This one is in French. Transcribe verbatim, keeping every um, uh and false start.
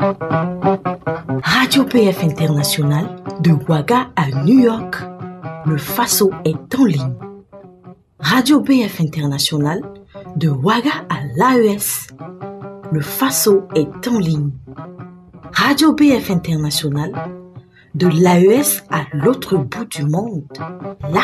Radio P F International, de Ouaga à New York, le Faso est en ligne. Radio P F International, de Ouaga à l'A E S, le Faso est en ligne. Radio P F International, de l'A E S à l'autre bout du monde,